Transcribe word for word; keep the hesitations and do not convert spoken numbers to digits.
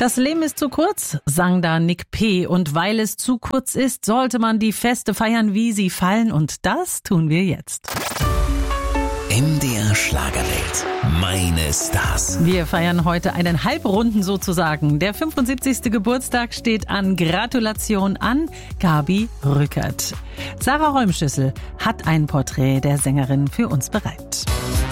Das Leben ist zu kurz, sang da Nick P. Und weil es zu kurz ist, sollte man die Feste feiern, wie sie fallen. Und das tun wir jetzt. M D R Schlagerwelt. Meine Stars. Wir feiern heute einen Halbrunden sozusagen. Der fünfundsiebzigste Geburtstag steht an. Gratulation an Gabi Rückert. Sarah Räumschüssel hat ein Porträt der Sängerin für uns bereit.